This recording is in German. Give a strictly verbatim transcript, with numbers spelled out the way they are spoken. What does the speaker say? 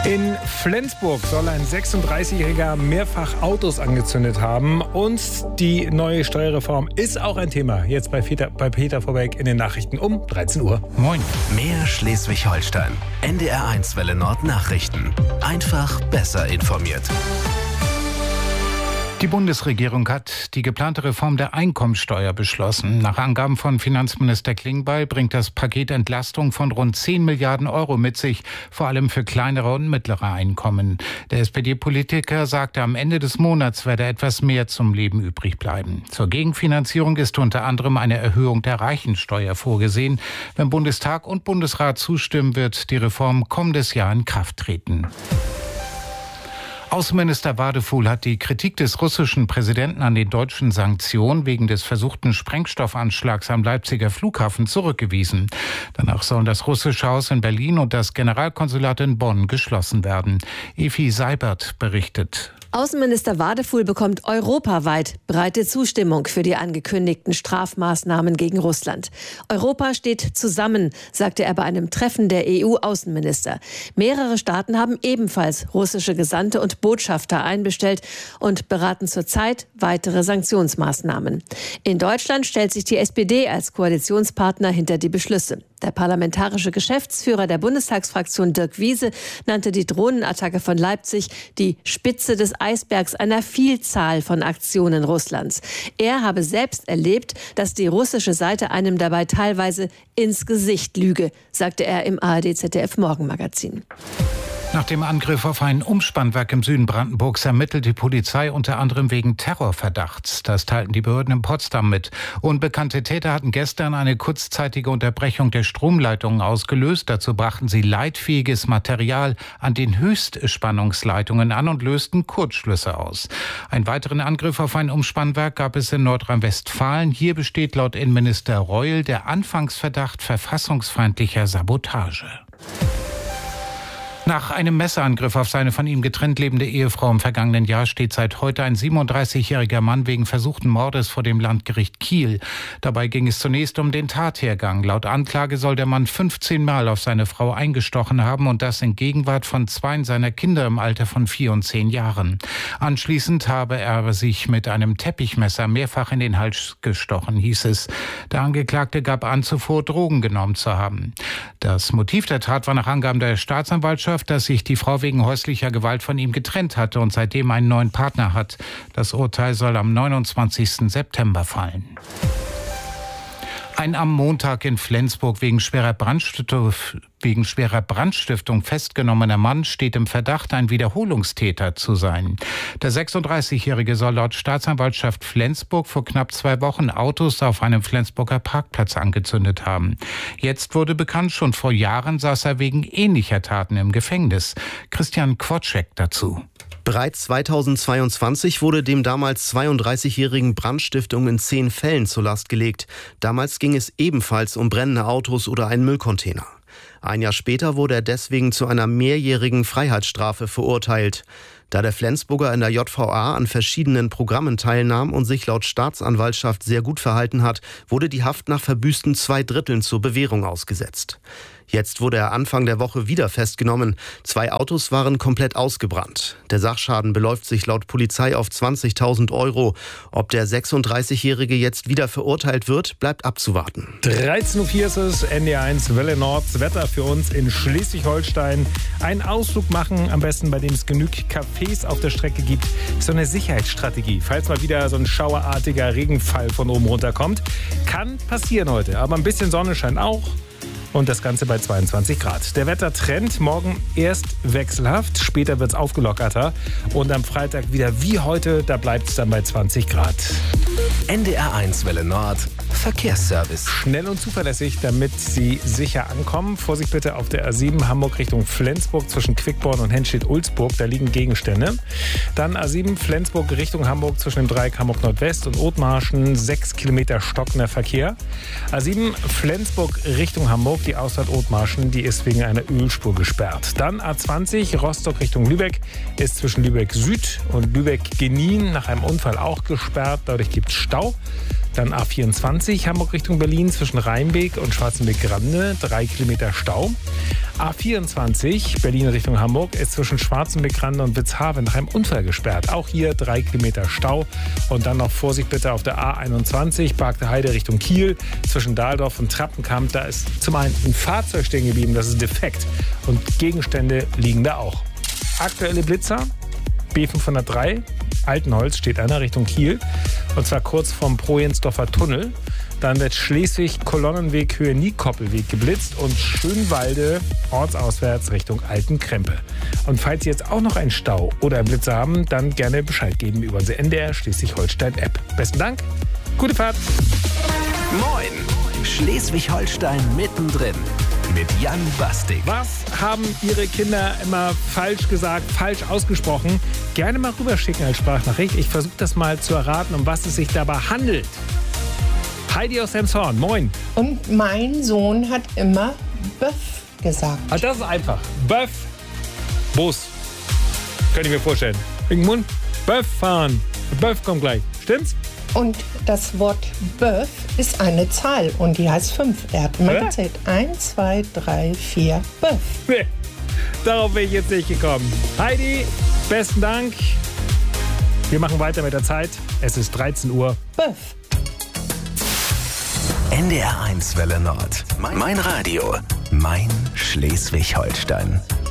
In Flensburg soll ein sechsunddreißigjähriger mehrfach Autos angezündet haben. Und die neue Steuerreform ist auch ein Thema. Jetzt bei Peter, bei Peter Vorbeck in den Nachrichten um dreizehn Uhr. Moin. Mehr Schleswig-Holstein. N D R eins Welle Nord Nachrichten. Einfach besser informiert. Die Bundesregierung hat die geplante Reform der Einkommensteuer beschlossen. Nach Angaben von Finanzminister Klingbeil bringt das Paket Entlastung von rund zehn Milliarden Euro mit sich, vor allem für kleinere und mittlere Einkommen. Der S P D-Politiker sagte, am Ende des Monats werde etwas mehr zum Leben übrig bleiben. Zur Gegenfinanzierung ist unter anderem eine Erhöhung der Reichensteuer vorgesehen. Wenn Bundestag und Bundesrat zustimmen, wird die Reform kommendes Jahr in Kraft treten. Außenminister Wadefuhl hat die Kritik des russischen Präsidenten an den deutschen Sanktionen wegen des versuchten Sprengstoffanschlags am Leipziger Flughafen zurückgewiesen. Danach sollen das russische Haus in Berlin und das Generalkonsulat in Bonn geschlossen werden. Evi Seibert berichtet. Außenminister Wadefuhl bekommt europaweit breite Zustimmung für die angekündigten Strafmaßnahmen gegen Russland. Europa steht zusammen, sagte er bei einem Treffen der E U-Außenminister. Mehrere Staaten haben ebenfalls russische Gesandte und Botschafter einbestellt und beraten zurzeit weitere Sanktionsmaßnahmen. In Deutschland stellt sich die S P D als Koalitionspartner hinter die Beschlüsse. Der parlamentarische Geschäftsführer der Bundestagsfraktion Dirk Wiese nannte die Drohnenattacke von Leipzig die Spitze des Eisbergs einer Vielzahl von Aktionen Russlands. Er habe selbst erlebt, dass die russische Seite einem dabei teilweise ins Gesicht lüge, sagte er im A R D Z D F Morgenmagazin. Nach dem Angriff auf ein Umspannwerk im Süden Brandenburgs ermittelt die Polizei unter anderem wegen Terrorverdachts. Das teilten die Behörden in Potsdam mit. Unbekannte Täter hatten gestern eine kurzzeitige Unterbrechung der Stromleitungen ausgelöst. Dazu brachten sie leitfähiges Material an den Höchstspannungsleitungen an und lösten Kurzschlüsse aus. Einen weiteren Angriff auf ein Umspannwerk gab es in Nordrhein-Westfalen. Hier besteht laut Innenminister Reul der Anfangsverdacht verfassungsfeindlicher Sabotage. Nach einem Messerangriff auf seine von ihm getrennt lebende Ehefrau im vergangenen Jahr steht seit heute ein siebenunddreißigjähriger Mann wegen versuchten Mordes vor dem Landgericht Kiel. Dabei ging es zunächst um den Tathergang. Laut Anklage soll der Mann fünfzehn Mal auf seine Frau eingestochen haben und das in Gegenwart von zwei seiner Kinder im Alter von vier und zehn Jahren. Anschließend habe er sich mit einem Teppichmesser mehrfach in den Hals gestochen, hieß es. Der Angeklagte gab an, zuvor Drogen genommen zu haben. Das Motiv der Tat war nach Angaben der Staatsanwaltschaft, dass sich die Frau wegen häuslicher Gewalt von ihm getrennt hatte und seitdem einen neuen Partner hat. Das Urteil soll am neunundzwanzigsten September fallen. Ein am Montag in Flensburg wegen schwerer Brandstiftung, wegen schwerer Brandstiftung festgenommener Mann steht im Verdacht, ein Wiederholungstäter zu sein. Der sechsunddreißigjährige soll laut Staatsanwaltschaft Flensburg vor knapp zwei Wochen Autos auf einem Flensburger Parkplatz angezündet haben. Jetzt wurde bekannt, schon vor Jahren saß er wegen ähnlicher Taten im Gefängnis. Christian Quatschek dazu. Bereits zweitausendzweiundzwanzig wurde dem damals zweiunddreißigjährigen Brandstiftung in zehn Fällen zur Last gelegt. Damals ging es ebenfalls um brennende Autos oder einen Müllcontainer. Ein Jahr später wurde er deswegen zu einer mehrjährigen Freiheitsstrafe verurteilt. Da der Flensburger in der J V A an verschiedenen Programmen teilnahm und sich laut Staatsanwaltschaft sehr gut verhalten hat, wurde die Haft nach verbüßten zwei Dritteln zur Bewährung ausgesetzt. Jetzt wurde er Anfang der Woche wieder festgenommen. Zwei Autos waren komplett ausgebrannt. Der Sachschaden beläuft sich laut Polizei auf zwanzigtausend Euro. Ob der sechsunddreißigjährige jetzt wieder verurteilt wird, bleibt abzuwarten. dreizehn Uhr vier ist es, N D R eins Welle Nord. Wetter für uns in Schleswig-Holstein. Einen Ausflug machen, am besten bei dem es genügend Cafés auf der Strecke gibt. So eine Sicherheitsstrategie, falls mal wieder so ein schauerartiger Regenfall von oben runterkommt. Kann passieren heute, aber ein bisschen Sonne scheint auch. Und das Ganze bei zweiundzwanzig Grad. Der Wettertrend morgen erst wechselhaft, später wird es aufgelockerter. Und am Freitag wieder wie heute, da bleibt es dann bei zwanzig Grad. N D R eins Welle Nord Verkehrsservice. Schnell und zuverlässig, damit Sie sicher ankommen. Vorsicht bitte auf der A sieben Hamburg Richtung Flensburg zwischen Quickborn und Henstedt-Ulzburg. Da liegen Gegenstände. Dann A sieben Flensburg Richtung Hamburg zwischen dem Dreieck Hamburg Nordwest und Othmarschen. Sechs Kilometer stockender Verkehr. A sieben Flensburg Richtung Hamburg. Die Ausfahrt Othmarschen, die ist wegen einer Ölspur gesperrt. Dann A zwanzig Rostock Richtung Lübeck ist zwischen Lübeck Süd und Lübeck Genin nach einem Unfall auch gesperrt. Dadurch gibt es Stau. Dann A vierundzwanzig, Hamburg Richtung Berlin zwischen Rheinbeek und Schwarzenbeck-Grande, drei Kilometer Stau. A vierundzwanzig, Berlin Richtung Hamburg, ist zwischen Schwarzenbeck-Grande und Witzhaven nach einem Unfall gesperrt. Auch hier drei Kilometer Stau. Und dann noch Vorsicht bitte auf der A einundzwanzig, Barkte Heide Richtung Kiel, zwischen Dahldorf und Trappenkamp. Da ist zum einen ein Fahrzeug stehen geblieben, das ist defekt. Und Gegenstände liegen da auch. Aktuelle Blitzer, B fünfhundertdrei, Altenholz steht einer Richtung Kiel. Und zwar kurz vom Projensdorfer Tunnel. Dann wird Schleswig-Kolonnenweg Höhe Niekoppelweg geblitzt und Schönwalde ortsauswärts Richtung Altenkrempe. Und falls Sie jetzt auch noch einen Stau oder einen Blitzer haben, dann gerne Bescheid geben über unsere N D R Schleswig-Holstein-App. Besten Dank, gute Fahrt. Moin, Schleswig-Holstein mittendrin mit Jan Bastik. Was haben Ihre Kinder immer falsch gesagt, falsch ausgesprochen? Gerne mal rüberschicken als Sprachnachricht. Ich versuche das mal zu erraten, um was es sich dabei handelt. Heidi aus Elmshorn, moin. Und mein Sohn hat immer Böff gesagt. Ah, das ist einfach. Böff, Bus. Könnte ich mir vorstellen. Irgendwann Böff fahren. Böff kommt gleich. Stimmt's? Und das Wort Böff ist eine Zahl und die heißt fünf. Er hat immer Hä? gezählt. Eins, zwei, drei, vier, Böff. Nee, darauf bin ich jetzt nicht gekommen. Heidi, besten Dank. Wir machen weiter mit der Zeit. Es ist dreizehn Uhr. Böff. N D R eins Welle Nord. Mein Radio. Mein Schleswig-Holstein.